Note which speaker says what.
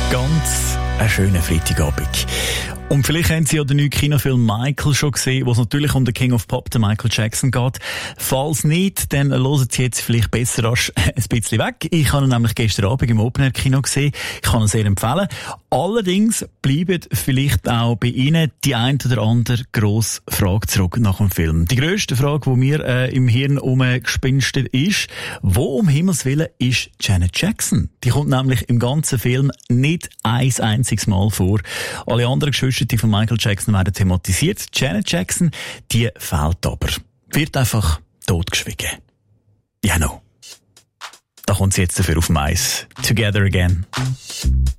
Speaker 1: Ganz einen schönen Freitagabend. Und vielleicht haben Sie ja den neuen Kinofilm Michael schon gesehen, wo es natürlich um den King of Pop, den Michael Jackson, geht. Falls nicht, dann hören Sie jetzt vielleicht besser rasch ein bisschen weg. Ich habe ihn nämlich gestern Abend im Open-Air-Kino gesehen. Ich kann ihn sehr empfehlen. Allerdings bleibt vielleicht auch bei Ihnen die ein oder andere grosse Frage zurück nach dem Film. Die grösste Frage, die mir im Hirn umgespinstet ist, wo um Himmels Willen ist Janet Jackson? Die kommt nämlich im ganzen Film nicht ein einziges Mal vor. Alle anderen Geschwister von Michael Jackson werden thematisiert. Janet Jackson, die fehlt aber. Wird einfach totgeschwiegen. Ja, no. Da kommt sie jetzt dafür auf Mais. Together Again.